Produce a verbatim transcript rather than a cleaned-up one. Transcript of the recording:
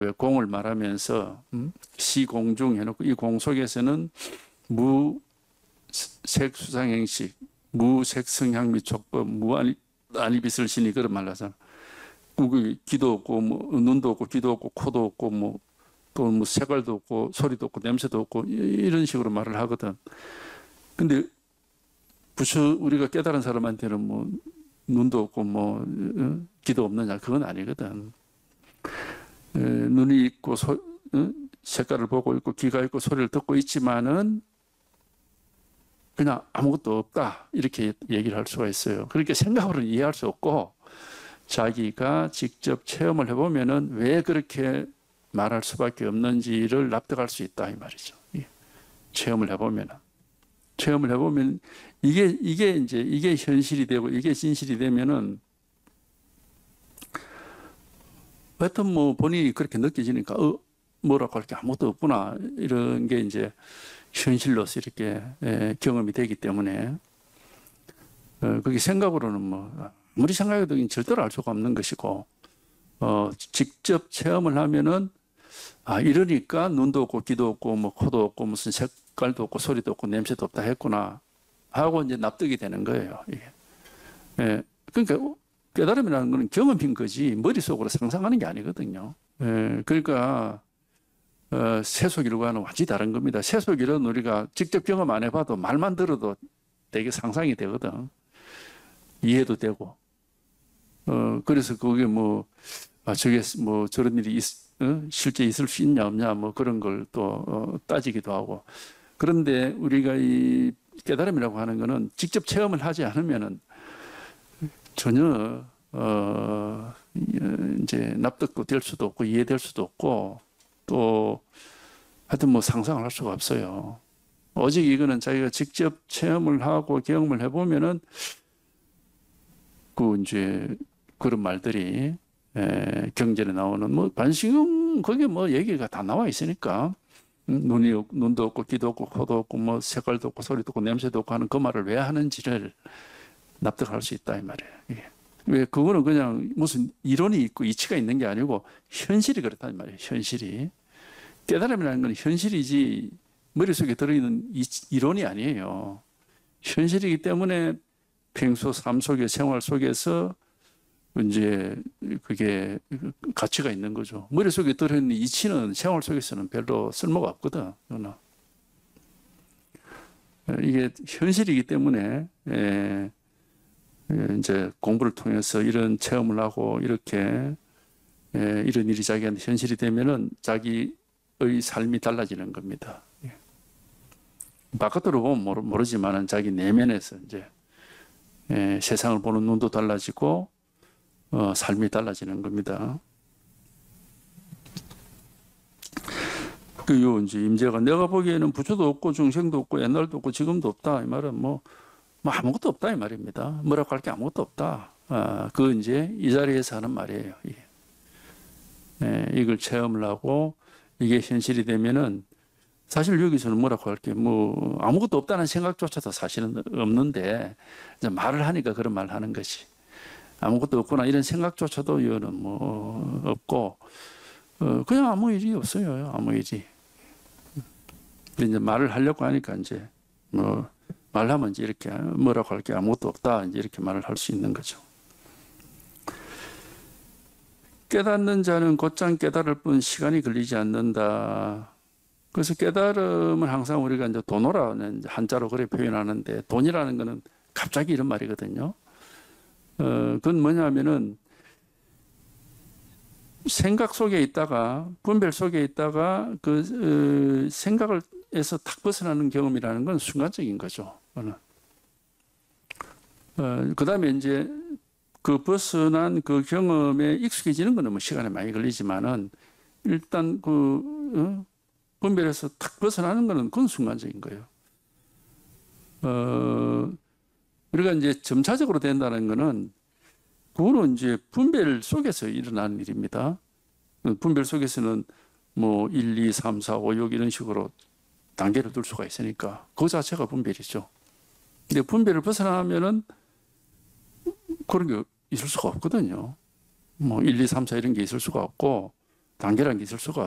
왜 공을 말하면서 음? 시공중 해놓고 이 공 속에서는 무색수상행식, 무색성향미촉법, 무아니비슬 신이 그런 말 하잖아. 그 귀도 없고 뭐 눈도 없고 귀도 없고 코도 없고 뭐 또 뭐 색깔도 없고 소리도 없고 냄새도 없고 이런 식으로 말을 하거든. 근데 부처 우리가 깨달은 사람한테는 뭐 눈도 없고 뭐 어? 귀도 없느냐 그건 아니거든. 에, 눈이 있고 소, 어? 색깔을 보고 있고 귀가 있고 소리를 듣고 있지만은 그냥 아무것도 없다 이렇게 얘기를 할 수가 있어요. 그렇게 생각으로는 이해할 수 없고 자기가 직접 체험을 해보면은 왜 그렇게 말할 수밖에 없는지를 납득할 수 있다 이 말이죠. 체험을 해보면은 체험을 해보면 이게 이게 이제 이게 현실이 되고 이게 진실이 되면은 하여튼 뭐 본인이 그렇게 느껴지니까 어 뭐라고 할 게 아무것도 없구나 이런 게 이제 현실로서 이렇게 예, 경험이 되기 때문에 어, 그게 생각으로는 뭐 아무리 생각해도 절대로 알 수가 없는 것이고 어, 직접 체험을 하면은 아 이러니까 눈도 없고 귀도 없고 뭐 코도 없고 무슨 색깔도 없고 소리도 없고 냄새도 없다 했구나 하고 이제 납득이 되는 거예요. 이게. 예, 그러니까 깨달음이라는 거는 경험인 거지 머릿속으로 상상하는 게 아니거든요. 예, 그러니까 어, 세속일과는 완전히 다른 겁니다. 세속일은 우리가 직접 경험 안 해봐도 말만 들어도 되게 상상이 되거든. 이해도 되고. 어, 그래서 그게 뭐, 아, 저게 뭐 저런 일이 있, 어? 실제 있을 수 있냐 없냐 뭐 그런 걸 또 어, 따지기도 하고. 그런데 우리가 이 깨달음이라고 하는 거는 직접 체험을 하지 않으면은 전혀 어, 이제 납득도 될 수도 없고 이해될 수도 없고 또 하여튼 뭐 상상을 할 수가 없어요. 오직 이거는 자기가 직접 체험을 하고 경험을 해보면은 그 이제 그런 말들이 에, 경전에 나오는 뭐 반시경 거기에 뭐 얘기가 다 나와 있으니까 음, 눈이 눈도 없고 귀도 없고 코도 없고 뭐 색깔도 없고 소리도 없고 냄새도 없고 하는 그 말을 왜 하는지를 납득할 수 있다 이 말이에요. 이게. 왜 그거는 그냥 무슨 이론이 있고 이치가 있는 게 아니고 현실이 그렇단 말이에요. 현실이. 깨달음이라는 건 현실이지 머릿속에 들어있는 이론이 아니에요. 현실이기 때문에 평소 삶 속에 생활 속에서 이제 그게 가치가 있는 거죠. 머릿속에 들어있는 이치는 생활 속에서는 별로 쓸모가 없거든. 이게 현실이기 때문에 이제 공부를 통해서 이런 체험을 하고 이렇게 이런 일이 자기한테 현실이 되면은 자기의 삶이 달라지는 겁니다. 바깥으로 보면 모르지만은 자기 내면에서 이제 세상을 보는 눈도 달라지고 어, 삶이 달라지는 겁니다. 그 요 이제 임재가 내가 보기에는 부처도 없고 중생도 없고 옛날도 없고 지금도 없다 이 말은 뭐, 뭐 아무것도 없다 이 말입니다. 뭐라고 할 게 아무것도 없다. 아, 그 이제 이 자리에서 하는 말이에요. 예, 이걸 체험을 하고 이게 현실이 되면은 사실 여기서는 뭐라고 할 게 뭐 아무것도 없다는 생각조차도 사실은 없는데 이제 말을 하니까 그런 말을 하는 것이. 아무것도 없구나 이런 생각조차도 이거는 뭐 없고 어 그냥 아무 일이 없어요. 아무 일이. 근데 이제 말을 하려고 하니까 이제 뭐 말하면 이제 이렇게 뭐라고 할 게 아무것도 없다 이제 이렇게 말을 할 수 있는 거죠. 깨닫는 자는 곧장 깨달을 뿐 시간이 걸리지 않는다. 그래서 깨달음을 항상 우리가 이제 도노라는 한자로 그래 표현하는데 돈이라는 거는 갑자기 이런 말이거든요. 어, 그건 뭐냐면은 생각 속에 있다가 분별 속에 있다가 그 어, 생각을 에서 탁 벗어나는 경험이라는 건 순간적인 거죠. 어, 그 다음에 이제 그 벗어난 그 경험에 익숙해지는 거는 뭐 시간이 많이 걸리지만은 일단 그 어, 분별에서 탁 벗어나는 거는 그건 순간적인 거예요. 어, 우리가 이제 점차적으로 된다는 거는 그거는 이제 분별 속에서 일어나는 일입니다. 분별 속에서는 뭐 일, 이, 삼, 사, 오, 육 이런 식으로 단계를 둘 수가 있으니까 그 자체가 분별이죠. 근데 분별을 벗어나면은 그런 게 있을 수가 없거든요. 뭐 일, 이, 삼, 사 이런 게 있을 수가 없고 단계라는 게 있을 수가